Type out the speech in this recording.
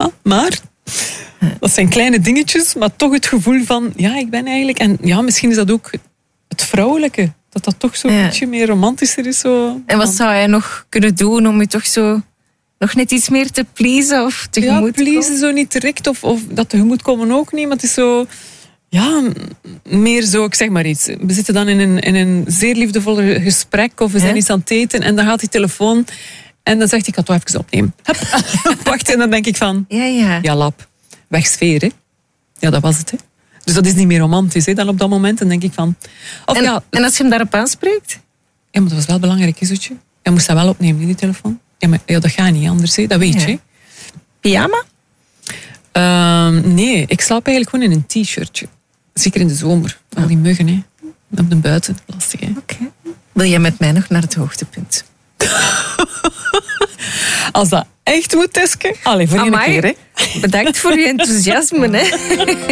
Ja, maar dat zijn kleine dingetjes, maar toch het gevoel van, ja, ik ben eigenlijk... En ja, misschien is dat ook het vrouwelijke. Dat toch zo'n beetje meer romantischer is. Zo. En wat zou jij nog kunnen doen om je toch zo nog net iets meer te pleasen of tegemoet te komen? Ja, pleasen zo niet direct of dat tegemoet komen ook niet, maar het is zo... Ja, meer zo, ik zeg maar iets. We zitten dan in een zeer liefdevolle gesprek of we zijn iets aan het eten en dan gaat die telefoon en dan zegt hij, ik ga het wel even opnemen. Wacht, en dan denk ik van... Ja, lap. Weg sfeer, hè. Ja, dat was het, hè. Dus dat is niet meer romantisch, hè, dan op dat moment. Dan denk ik van... En als je hem daarop aanspreekt? Ja, maar dat was wel belangrijk, hè, zoetje. Je moest dat wel opnemen, die telefoon. Ja, maar dat gaat niet anders, hè. Dat weet je. Pyjama? Nee, ik slaap eigenlijk gewoon in een t-shirtje. Zeker in de zomer. Al die muggen, hè. Op de buiten. Lastig, hè. Okay. Wil jij met mij nog naar het hoogtepunt? Als dat echt moet, Teske. Allee, voor een keer, hè. Bedankt voor je enthousiasme, hè.